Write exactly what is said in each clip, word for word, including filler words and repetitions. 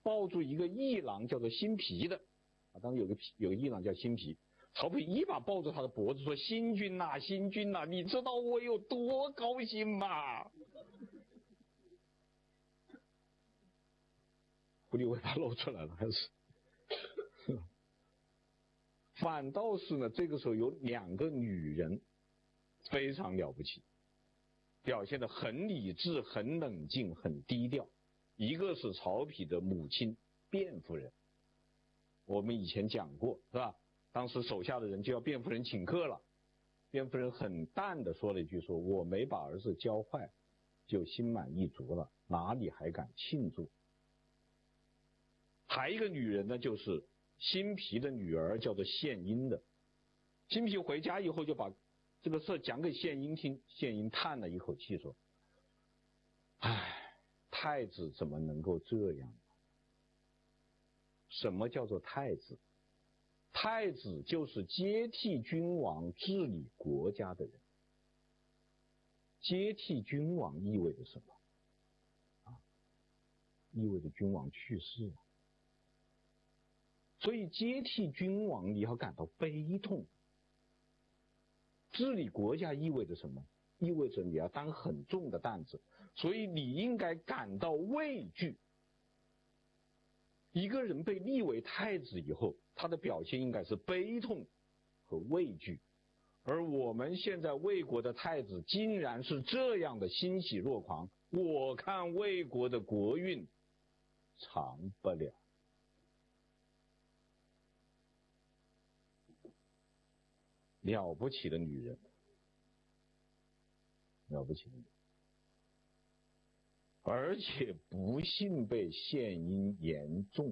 抱住一个义郎叫做辛毗的，啊，当时有个有个义郎叫辛毗，曹丕一把抱住他的脖子说：“新君呐，新君呐，你知道我有多高兴吗？”狐狸尾巴露出来了，还是？反倒是呢，这个时候有两个女人非常了不起，表现得很理智、很冷静、很低调。一个是曹丕的母亲卞夫人，我们以前讲过是吧？当时手下的人就要卞夫人请客了，卞夫人很淡的说了一句说：“我没把儿子教坏，就心满意足了，哪里还敢庆祝？”还一个女人呢，就是辛毗的女儿，叫做献英的。辛毗回家以后就把这个事讲给献英听，献英叹了一口气说：“唉，太子怎么能够这样？什么叫做太子？太子就是接替君王治理国家的人。接替君王意味着什么？啊，意味着君王去世了。所以接替君王你要感到悲痛。治理国家意味着什么？意味着你要担很重的担子，所以你应该感到畏惧。一个人被立为太子以后，他的表现应该是悲痛和畏惧，而我们现在魏国的太子竟然是这样的欣喜若狂，我看魏国的国运长不了。了不起的女人，了不起的女人，而且不幸被献英言中。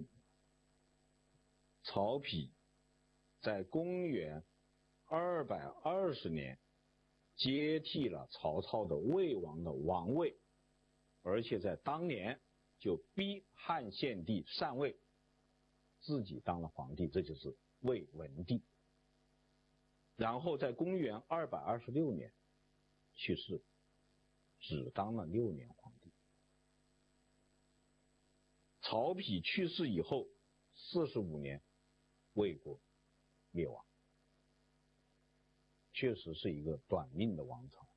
曹丕在公元二百二十年接替了曹操的魏王的王位，而且在当年就逼汉献帝禅位，自己当了皇帝，这就是魏文帝。然后在公元二百二十六年去世，只当了六年皇帝。曹丕去世以后四十五年，魏国灭亡，确实是一个短命的王朝。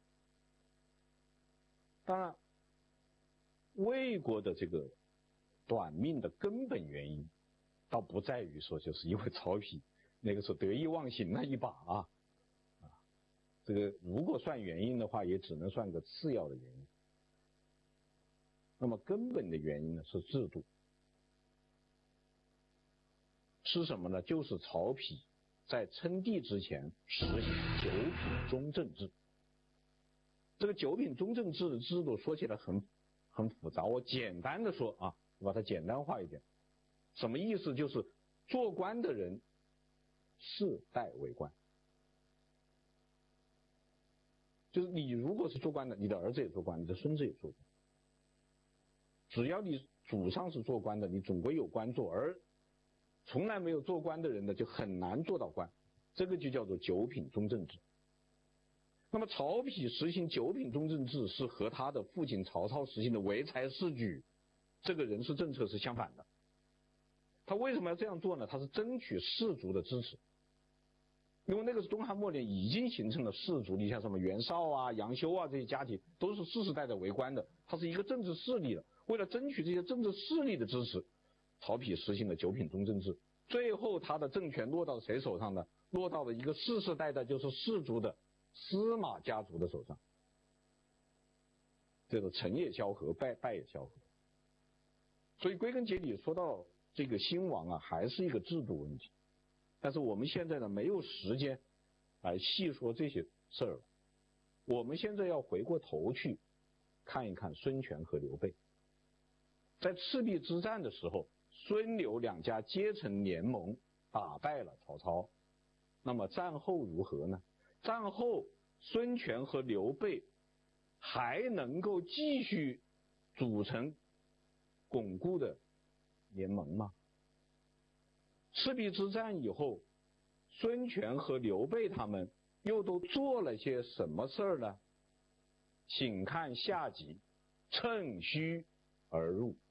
当然，魏国的这个短命的根本原因，倒不在于说就是因为曹丕那个时候得意忘形了一把啊，啊，这个如果算原因的话，也只能算个次要的原因。那么根本的原因呢是制度，是什么呢？就是曹丕在称帝之前实行九品中正制。这个九品中正制的制度说起来很很复杂，我简单的说啊，把它简单化一点。什么意思？就是做官的人世代为官，就是你如果是做官的，你的儿子也做官，你的孙子也做官。只要你祖上是做官的，你总归有官做，而从来没有做官的人呢，就很难做到官。这个就叫做九品中正制。那么曹丕实行九品中正制是和他的父亲曹操实行的唯才是举这个人事政策是相反的。他为什么要这样做呢？他是争取士族的支持，因为那个是东汉末年已经形成了士族，你像什么袁绍啊、杨修啊这些家庭都是世世代代为官的，他是一个政治势力了。为了争取这些政治势力的支持，曹丕实行了九品中正制，最后他的政权落到谁手上呢？落到了一个世世代代就是士族的司马家族的手上，这个成也萧何，败败也萧何。所以归根结底说到这个兴亡啊，还是一个制度问题。但是我们现在呢，没有时间来细说这些事儿了。我们现在要回过头去看一看孙权和刘备。在赤壁之战的时候，孙刘两家结成联盟，打败了曹操。那么战后如何呢？战后孙权和刘备还能够继续组成巩固的联盟吗？赤壁之战以后，孙权和刘备他们又都做了些什么事儿呢？请看下集，趁虚而入。